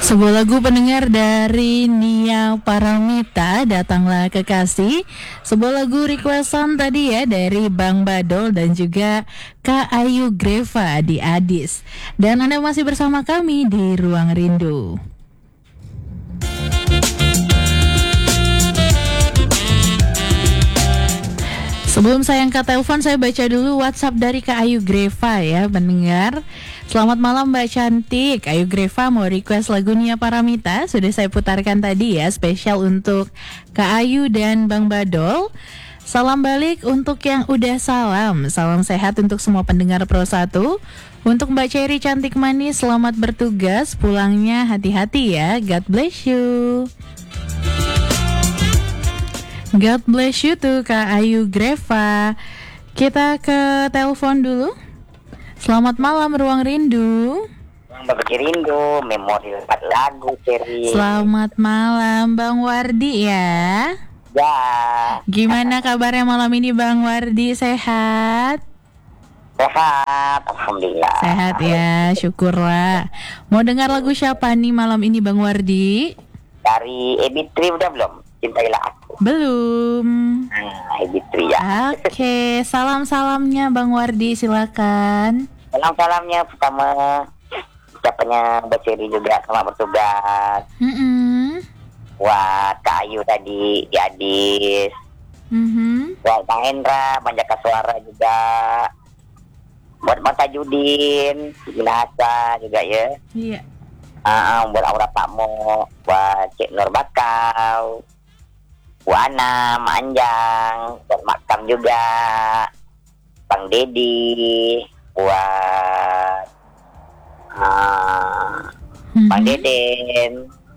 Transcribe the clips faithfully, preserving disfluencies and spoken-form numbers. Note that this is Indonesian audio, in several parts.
Sebuah lagu pendengar dari Nia Paramita, Datanglah Kekasih. Sebuah lagu requestan tadi ya dari Bang Badol dan juga Kak Ayu Greva di Adis. Dan Anda masih bersama kami di Ruang Rindu. Sebelum saya angkat telepon, saya baca dulu WhatsApp dari Kak Ayu Greva ya, pendengar. Selamat malam Mbak Cantik. Ayu Greva mau request lagu Nia Paramita. Sudah saya putarkan tadi ya, spesial untuk Kak Ayu dan Bang Badol. Salam balik untuk yang udah salam. Salam sehat untuk semua pendengar Pro satu. Untuk Mbak Cherry cantik manis, selamat bertugas. Pulangnya hati-hati ya. God bless you. God bless you tuh Kak Ayu Greva. Kita ke telepon dulu. Selamat malam Ruang Rindu. Ruang Berbagi Rindu, memori lewat lagu Cherry. Selamat malam Bang Wardi ya. Ya. Gimana kabarnya malam ini Bang Wardi, sehat? Sehat, alhamdulillah. Sehat ya, syukurlah. Mau dengar lagu siapa nih malam ini Bang Wardi? Dari Ebitri udah belum? Cintailah aku. Belum. Nah, Ebitri ya. Oke, salam-salamnya Bang Wardi silakan. Salam-salamnya pertama ucapannya Mbak Cherry juga selamat bertugas. Mm-mm. Buat Kak Ayu tadi di Adis. Mm-hmm. Buat Bang Hendra, Manjaka Suara juga. Buat Bang Tajudin, Binasa juga ya. Iya. Uh, buat Aura Pakmo, buat Cik Nur Bakau, Bu Ana, Mak Anjang, buat Makam juga, Bang Dedi, buat uh, Mm-hmm. Bang Deden.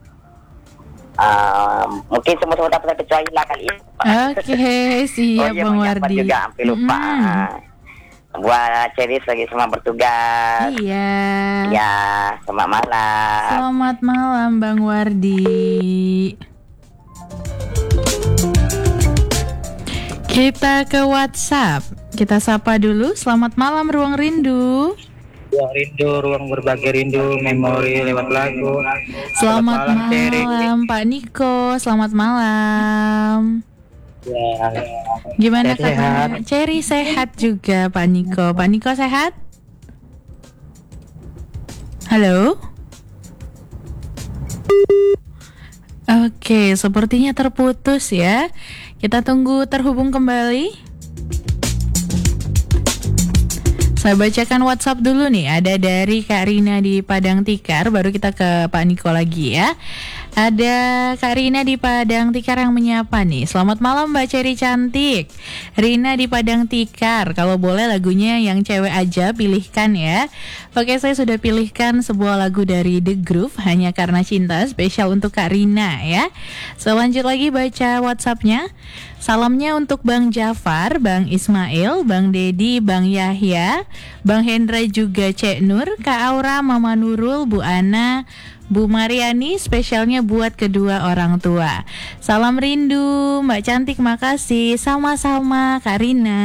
Uh, mungkin semua-semua dapat kecuali lah kali ya. Oke, siap Oh iya, Bang Bang Jafar Wardi. juga hampir lupa. Mm-mm. Buat Cherry lagi semua bertugas. Iya. Ya, selamat malam. Selamat malam Bang Wardi. Kita ke WhatsApp. Kita sapa dulu. Selamat malam Ruang Rindu. Ruang Rindu, ruang berbagi rindu, memori lewat lagu. Selamat malam, Cherry. malam Pak Niko. Selamat malam. Ya, Gimana Cherry kabarnya? Cherry sehat juga Pak Niko. Pak Niko sehat? Halo? Oke, sepertinya terputus ya. Kita tunggu terhubung kembali. Saya bacakan WhatsApp dulu nih. Ada dari Kak Rina di Padang Tikar. Baru kita ke Pak Niko lagi ya. Ada Kak Rina di Padang Tikar yang menyapa nih. Selamat malam Mbak Cherry cantik. Rina di Padang Tikar. Kalau boleh lagunya yang cewek aja pilihkan ya. Oke, saya sudah pilihkan sebuah lagu dari The Groove, Hanya Karena Cinta, spesial untuk Kak Rina ya. So lanjut lagi baca WhatsAppnya. Salamnya untuk Bang Jafar, Bang Ismail, Bang Dedi, Bang Yahya, Bang Hendra juga Cek Nur, Kak Aura, Mama Nurul, Bu Ana, Bu Mariani, spesialnya buat kedua orang tua. Salam rindu, Mbak Cantik, makasih. Sama-sama, Kak Rina.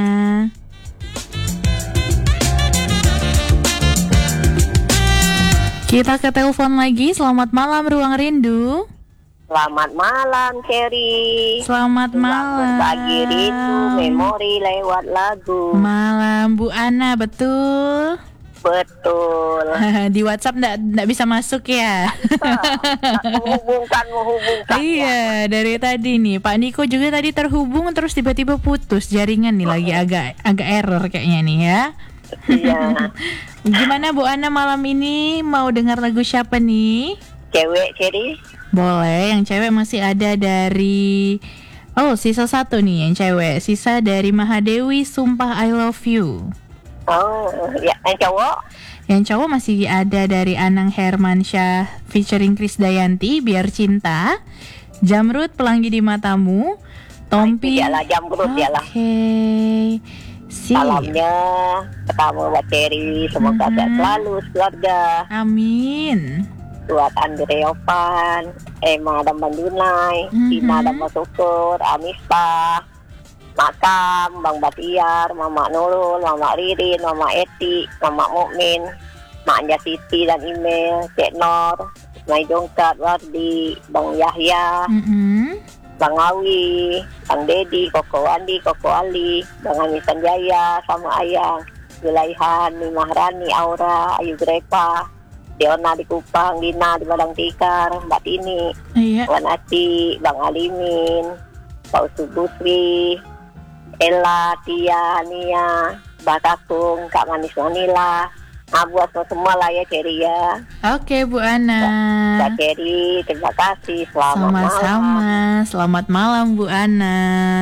Kita ke telepon lagi. Selamat malam Ruang Rindu. Selamat malam Cherry. Selamat malam. Berbagi rindu, memori lewat lagu. Malam Bu Ana, betul. Betul. Di WhatsApp nggak nggak bisa masuk ya? menghubungkan, menghubungkan. Iya, dari tadi nih Pak Niko juga tadi terhubung terus tiba-tiba putus jaringan nih, lagi agak agak error kayaknya nih ya. Iya. Gimana Bu Ana malam ini mau dengar lagu siapa nih? Cewek Cherry. Boleh, yang cewek masih ada dari oh sisa satu nih yang cewek, sisa dari Mahadewi Sumpah I Love You. Oh, ya, yang cowok? Yang cowok masih ada dari Anang Hermansyah featuring Krisdayanti, Biar Cinta, Jamrud, Pelangi di Matamu, Tompi. Dialah Jamrud, dialah. Oke. Si. Salamnya pertama buat Cherry, semoga Mhm. sehat selalu keluarga. Amin. Buat Andre Opan, Emma dan Bandunai, Mhm. Tina dan Masukur, Amispa, Makam, Bang Batiar, Mama Nurul, Mama Ririn, Mama Eti, Mama Mukmin, Mak Anja Siti dan Email, Cek Nor, Mai Jongkat, Wardi, Bang Yahya, Mm-mm. Bang Awi, Bang Dedi, Koko Andi, Koko Ali, Bang Ami Sanjaya, sama Ayang, Wilaihan, Mimah Rani, Aura, Ayu Grepa, Deona di Kupang, Dina di Padang Tikar, Mbak Tini, Iya. Wan Ati, Bang Alimin, Pak Usubusri, Ella, Tia, Nia, Mbak Kakung, Kak Manis Manila, Abu Asma semua lah ya Ceri ya. Oke Bu Ana. Mbak Ceri, terima kasih. Selamat malam. Sama-sama. Selamat malam Bu Ana.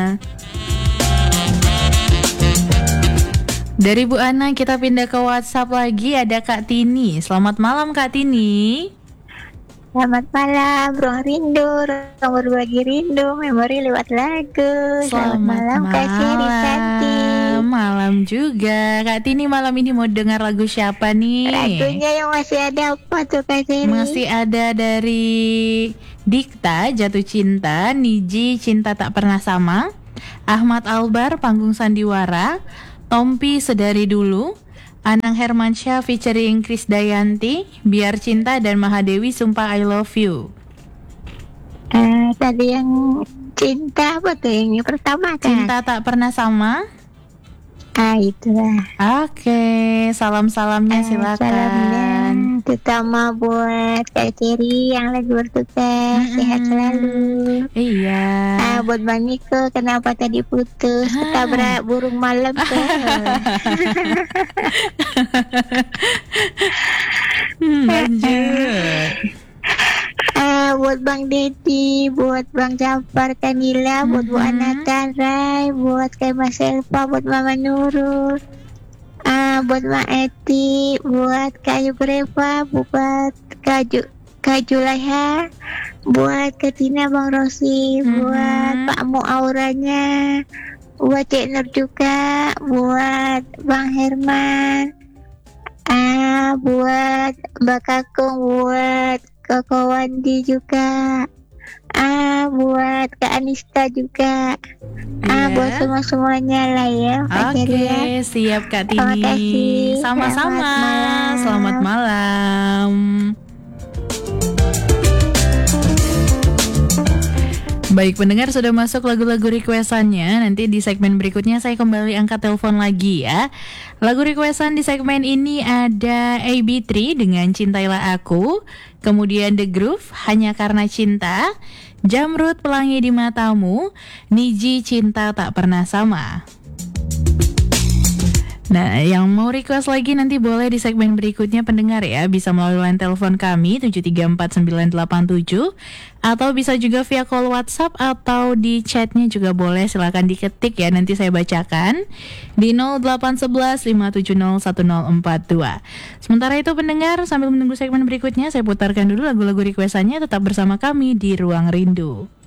Dari Bu Ana kita pindah ke WhatsApp lagi, ada Kak Tini. Selamat malam Kak Tini. Selamat malam, ruang rindu, ruang berbagi rindu, memori lewat lagu. Selamat, malam, Kak Ceri cantik. Malam juga. Kak Tini malam ini mau dengar lagu siapa nih? Lagunya yang masih ada apa tuh Kak Ceri? Masih ada dari Dikta, Jatuh Cinta, Niji, Cinta Tak Pernah Sama, Ahmad Albar, Panggung Sandiwara, Tompi, Sedari Dulu, Anang Hermansyah featuring Krisdayanti, Biar Cinta, dan Mahadewi, Sumpah I Love You. Uh, tadi yang cinta apa tuh yang pertama kan? Cinta Tak Pernah Sama. Ah itulah. Oke, salam-salamnya Uh, silakan. Salamnya terutama buat Kak Ceri yang lagi bertugas, Mm-mm. sehat selalu. Iya. Ah, buat Bang Niko, kenapa tadi putus? Ketabrak burung malam tuh. Hmm, lanjut. Ah, buat Bang Dedi, buat Bang Jafar Kanila, buat Bu Mhm. Anata Rai, buat Kak Mas Elva, buat Mama Nurul, ah, buat Ma Eti, buat Kak Ayu Greva, buat Kak Ju Kak Julaiha, buat Kak Tina, Bang Rosi, Mhm. buat Pak Mu Auranya, buat Cik Nur juga, buat Bang Herman, ah, buat Mbak Kakung, buat Koko Wandi juga, ah, buat Kak Anista juga, ah, Iya. buat semua semuanya lah ya, Kak Ceri ya. Oke, siap Kak Terima Tini. kasih. Sama-sama. Selamat malam. Selamat malam. Baik pendengar, sudah masuk lagu-lagu requestannya. Nanti di segmen berikutnya saya kembali angkat telepon lagi ya. Lagu requestan di segmen ini ada A B tiga dengan Cintailah Aku, kemudian The Groove, Hanya Karena Cinta, Jamrud, Pelangi di Matamu, Niji, Cinta Tak Pernah Sama. Nah, yang mau request lagi nanti boleh di segmen berikutnya pendengar ya. Bisa melalui line telepon kami tujuh tiga empat sembilan delapan tujuh, atau bisa juga via call WhatsApp, atau di chatnya juga boleh. Silakan diketik ya, nanti saya bacakan di nol delapan satu satu lima tujuh nol satu nol empat dua. Sementara itu pendengar, sambil menunggu segmen berikutnya, saya putarkan dulu lagu-lagu requestannya. Tetap bersama kami di Ruang Rindu.